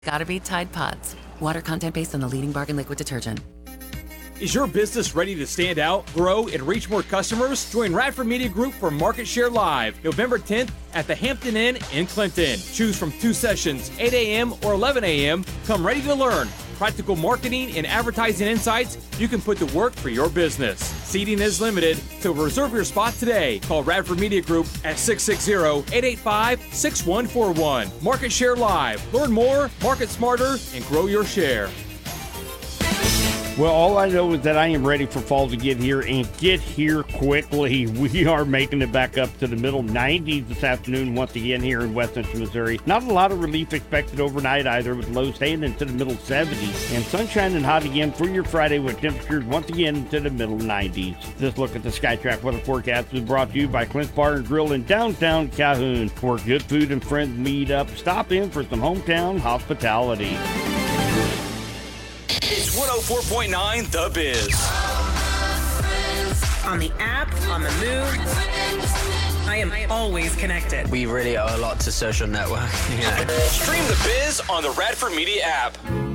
Gotta be Tide Pods. Water content based on the leading bargain liquid detergent. Is your business ready to stand out, grow, and reach more customers? Join Radford Media Group for Market Share Live, November 10th at the Hampton Inn in Clinton. Choose from 2 sessions, 8 a.m. or 11 a.m. Come ready to learn practical marketing and advertising insights you can put to work for your business. Seating is limited, so reserve your spot today. Call Radford Media Group at 660-885-6141. Market Share Live. Learn more, market smarter, and grow your share. Well, all I know is that I am ready for fall to get here and get here quickly. We are making it back up to the middle 90s this afternoon once again here in West Central Missouri. Not a lot of relief expected overnight either, with lows staying into the middle 70s. And sunshine and hot again for your Friday with temperatures once again into the middle 90s. This look at the SkyTrack weather forecast is brought to you by Clint's Bar and Grill in downtown Calhoun, where good food and friends meet up. Stop in for some hometown hospitality. It's 104.9 The Biz. On the app, on the move, I am always connected. We really owe a lot to social networking. Stream The Biz on the Radford Media app.